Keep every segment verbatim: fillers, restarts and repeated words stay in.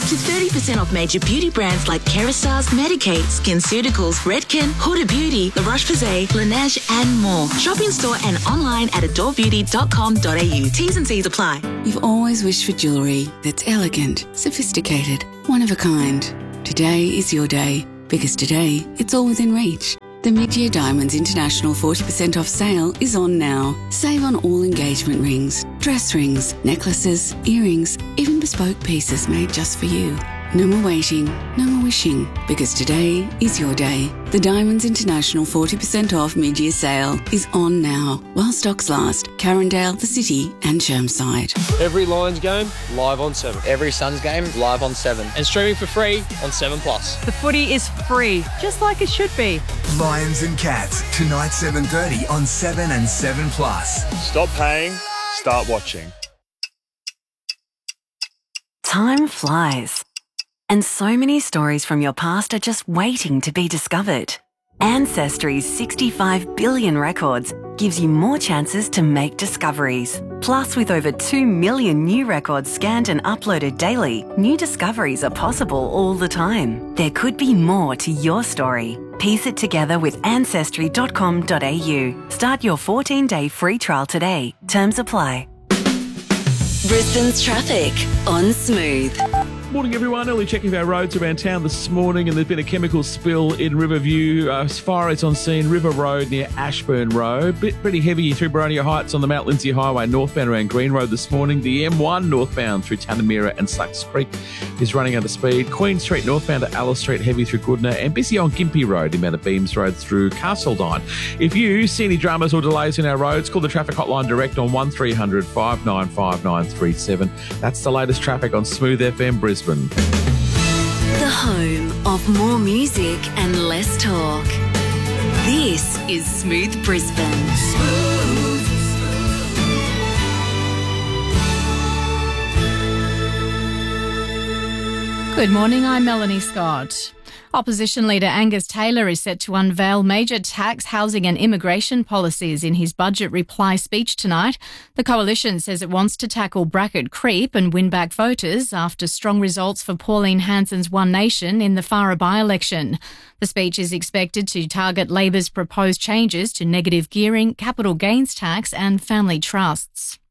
to thirty percent off major beauty brands like Kerastase, Medik8, SkinCeuticals, Redken, Huda Beauty, La Roche-Posay, Laneige and more. Shop in store and online at adore beauty dot com dot a u. T's and C's apply. You've always wished for jewellery that's elegant, sophisticated, one of a kind. Today is your day, because today it's all within reach. The Mid-Year Diamonds International forty percent off sale is on now. Save on all engagement rings, dress rings, necklaces, earrings, even bespoke pieces made just for you. No more waiting, no more wishing, because today is your day. The Diamonds International forty percent off mid-year sale is on now, while stocks last. Carindale, the City and Chermside. Every Lions game, live on seven. Every Suns game, live on seven. And streaming for free on seven plus. The footy is free, just like it should be. Lions and Cats, tonight seven thirty on seven and seven plus. Stop paying, start watching. Time flies. And so many stories from your past are just waiting to be discovered. Ancestry's sixty-five billion records gives you more chances to make discoveries. Plus, with over two million new records scanned and uploaded daily, new discoveries are possible all the time. There could be more to your story. Piece it together with ancestry dot com dot a u. Start your fourteen-day free trial today. Terms apply. Brisbane's traffic on Smooth. Morning everyone, early checking of our roads around town this morning, and there's been a chemical spill in Riverview uh, as far as on scene River Road near Ashburn Road. Bit pretty heavy through Baronia Heights on the Mount Lindsay Highway northbound around Green Road this morning. The M one northbound through Tanamira and Slugs Creek is running under speed. Queen Street northbound to Alice Street heavy through Goodna, and busy on Gympie Road inbound to Beams Road through Castledine. If you see any dramas or delays in our roads, call the traffic hotline direct on one three hundred five nine five nine three seven. That's the latest traffic on Smooth F M Brisbane. The home of more music and less talk. This is Smooth Brisbane. Smooth. Good morning, I'm Melanie Scott. Opposition leader Angus Taylor is set to unveil major tax, housing and immigration policies in his budget reply speech tonight. The coalition says it wants to tackle bracket creep and win back voters after strong results for Pauline Hanson's One Nation in the Farrer by-election. The speech is expected to target Labor's proposed changes to negative gearing, capital gains tax and family trusts.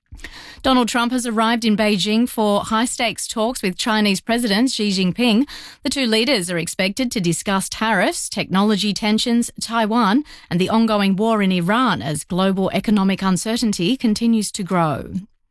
Donald Trump has arrived in Beijing for high-stakes talks with Chinese President Xi Jinping. The two leaders are expected to discuss tariffs, technology tensions, Taiwan, and the ongoing war in Iran as global economic uncertainty continues to grow.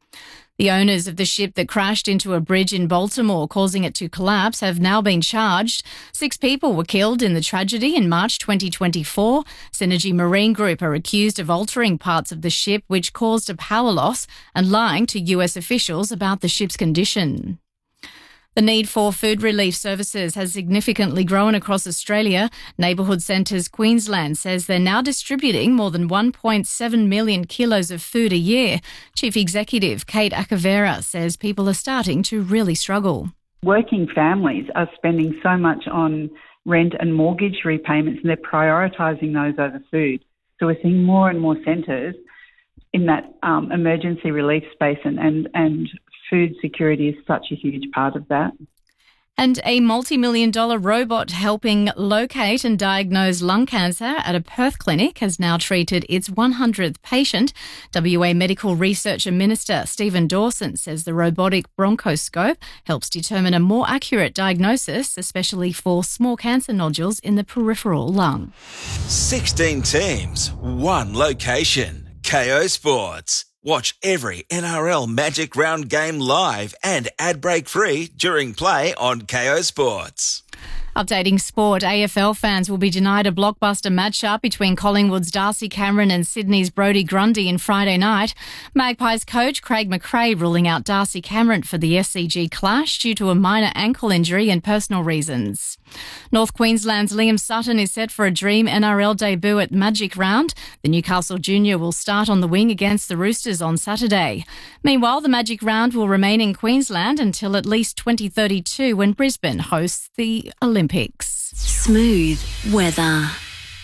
The owners of the ship that crashed into a bridge in Baltimore, causing it to collapse, have now been charged. Six people were killed in the tragedy in March twenty twenty-four. Synergy Marine Group are accused of altering parts of the ship, which caused a power loss, and lying to U S officials about the ship's condition. The need for food relief services has significantly grown across Australia. Neighbourhood Centres Queensland says they're now distributing more than one point seven million kilos of food a year. Chief Executive Kate Acavera says people are starting to really struggle. Working families are spending so much on rent and mortgage repayments, and they're prioritising those over food. So we're seeing more and more centres in that um, emergency relief space, and, and, and food security is such a huge part of that. And a multi-million dollar robot helping locate and diagnose lung cancer at a Perth clinic has now treated its one hundredth patient. W A Medical Researcher Minister Stephen Dawson says the robotic bronchoscope helps determine a more accurate diagnosis, especially for small cancer nodules in the peripheral lung. sixteen teams, one location. K O Sports. Watch every N R L Magic Round game live and ad break free during play on K O Sports. Updating sport, A F L fans will be denied a blockbuster matchup between Collingwood's Darcy Cameron and Sydney's Brodie Grundy in Friday night. Magpies coach Craig McRae ruling out Darcy Cameron for the S C G clash due to a minor ankle injury and personal reasons. North Queensland's Liam Sutton is set for a dream N R L debut at Magic Round. The Newcastle junior will start on the wing against the Roosters on Saturday. Meanwhile, the Magic Round will remain in Queensland until at least twenty thirty-two when Brisbane hosts the Olympics. Smooth weather.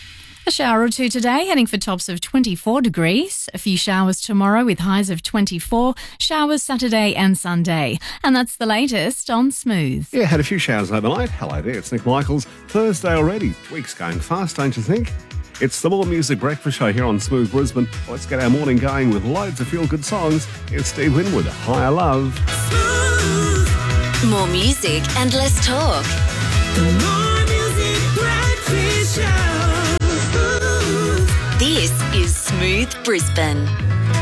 A shower or two today, heading for tops of twenty-four degrees. A few showers tomorrow with highs of twenty-four. Showers Saturday and Sunday. And that's the latest on Smooth. Yeah, had a few showers overnight. Hello there, it's Nick Michaels. Thursday already. Week's going fast, don't you think? It's the More Music Breakfast Show here on Smooth Brisbane. Let's get our morning going with loads of feel-good songs. It's Steve Winwood, Higher Love. More music and less talk. The More Music Breakfast Show. This is Smooth Brisbane.